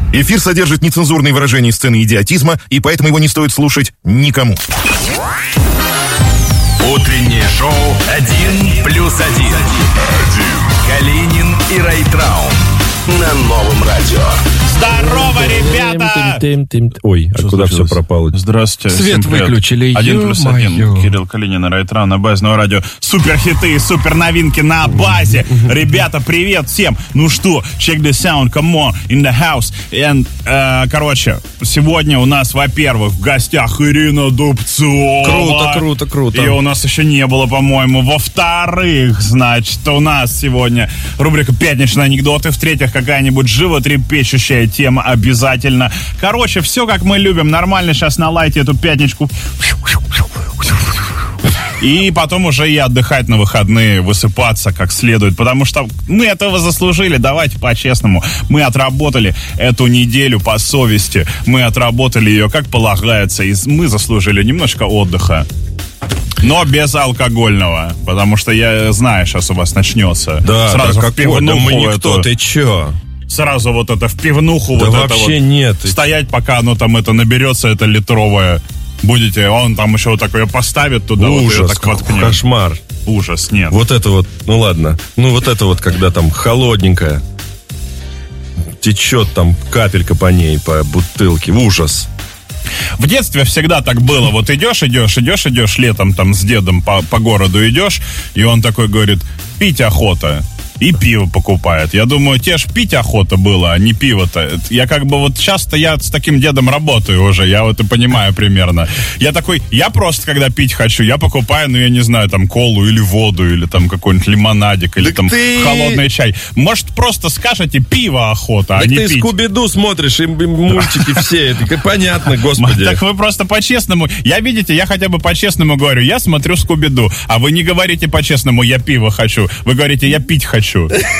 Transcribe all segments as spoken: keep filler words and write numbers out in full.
Эфир содержит нецензурные выражения и сцены идиотизма, и поэтому его не стоит слушать никому. Утреннее шоу «Один плюс один». Калинин и Райтрау на Новом радио. Здорово, ребята! Ой, а куда все пропало? Здравствуйте. Свет выключили. Один плюс один. Кирилл Калинин и Райтрау на базе Нового радио. Супер хиты, супер новинки на базе. Ребята, привет всем. Ну что, check the sound, come on, in the house. And, э, короче, сегодня у нас, во-первых, в гостях Ирина Дубцова. Круто, круто, круто. И у нас еще не было, по-моему. Во-вторых, значит, у нас сегодня рубрика «Пятничные анекдоты». В-третьих, какая-нибудь животрепещущая тема обязательно. Короче, все как мы любим. Нормально сейчас на лайте эту пятничку. И потом уже и отдыхать на выходные, высыпаться как следует. Потому что мы этого заслужили. Давайте по-честному. Мы отработали эту неделю по совести. Мы отработали ее как полагается. И мы заслужили немножко отдыха. Но без алкогольного, потому что я знаю, сейчас у вас начнется. Да, сразу да, в пивнуху да мы никто, эту, ты чё? Сразу вот это в пивнуху. Да вот вообще это вот нет. Стоять, пока оно там это наберется, это литровое. Будете, он там еще вот такое поставит туда. Ужас, вот так воткнет. Кошмар. Ужас, нет. Вот это вот, ну ладно. Ну вот это вот, когда там холодненькое, течет там капелька по ней, по бутылке. Ужас. В детстве всегда так было. Вот идешь, идешь, идешь, идешь летом там с дедом по, по городу идешь, и он такой говорит: пить охота. И пиво покупает. Я думаю, тебе ж пить охота было, а не пиво-то. Я как бы вот часто я с таким дедом работаю уже, я вот и понимаю примерно. Я такой, я просто когда пить хочу, я покупаю, ну я не знаю, там колу или воду, или там какой-нибудь лимонадик, или так там ты... холодный чай. Может, просто скажете пиво охота, так а не пить. Ты Скуби-Ду смотришь, и мультики все, это понятно, господи. Так вы просто по-честному, я, видите, я хотя бы по-честному говорю, я смотрю Скуби-Ду, а вы не говорите по-честному, я пиво хочу, вы говорите, я пить хочу.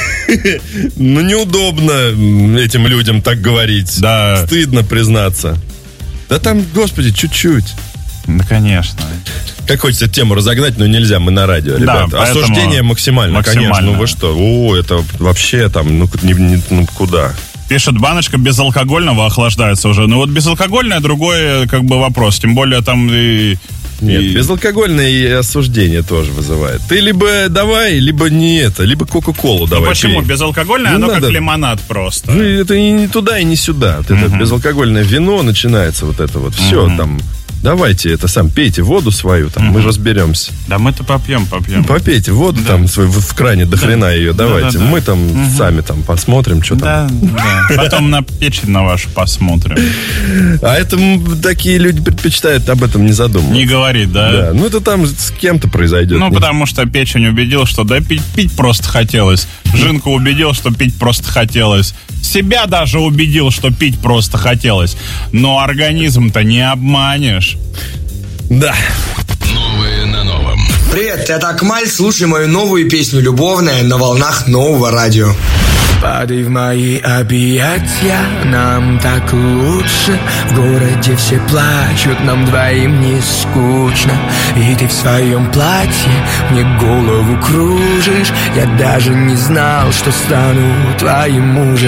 Ну, неудобно этим людям так говорить. Да. Стыдно признаться. Да там, господи, чуть-чуть. Да, конечно. Как хочется тему разогнать, но нельзя, мы на радио, ребята. Да, осуждение максимально, максимально, конечно. Ну вы что? О, это вообще там, ну, не, не, ну куда? Пишет, баночка безалкогольного охлаждается уже. Ну вот безалкогольное другой как бы вопрос. Тем более там и... Нет, и... безалкогольное и осуждение тоже вызывает. Ты либо давай, либо не это, либо Кока-Колу давай. Ну почему? Пей. Безалкогольное, не оно надо. Как лимонад просто. Ну, это и не туда, и не сюда. Вот uh-huh. это безалкогольное вино начинается, вот это вот. Все, uh-huh. там, давайте это сам, пейте воду свою, там, uh-huh. мы разберемся. Да мы-то попьем, попьем. Ну, попейте воду да. там свою, в кране до да. хрена ее, давайте. Да, да, да. Мы там uh-huh. сами там посмотрим, что да, там. Да, потом на печень на вашу посмотрим. А это такие люди предпочитают об этом не задумываться. Не говорить, да? Да, ну это там с кем-то произойдет. Ну, потому что печень убедил, что да, пить, пить просто хотелось. Жинка убедил, что пить просто хотелось. Себя даже убедил, что пить просто хотелось. Но организм-то не обманешь. Да. Новые на новом. Привет, это Акмаль, слушай мою новую песню «Любовная» на волнах Нового радио. Падай в мои объятия, нам так лучше. В городе все плачут, нам двоим не скучно. И ты в своем платье мне голову кружишь. Я даже не знал, что стану твоим мужем.